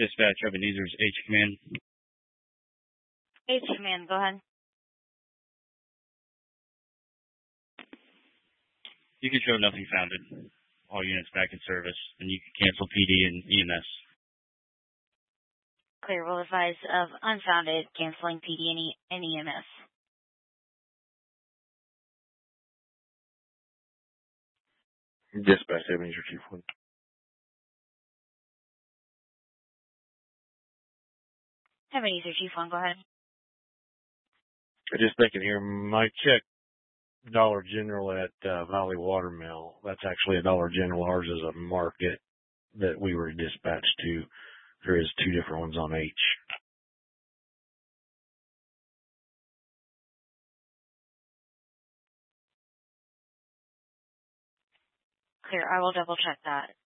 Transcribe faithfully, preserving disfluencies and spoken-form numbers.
Dispatch, Ebenezer's H Command. H Command, go ahead. You can show nothing founded. All units back in service, and you can cancel P D and E M S. Clear, will advise of unfounded, canceling P D and, e and E M S. Dispatch, Ebenezer Chief one. Ebenezer Chief one, go ahead. I'm just thinking here, my check, Dollar General at uh, Valley Watermill, that's actually a Dollar General. Ours is a market that we were dispatched to. There is two different ones on H. Clear, I will double check that.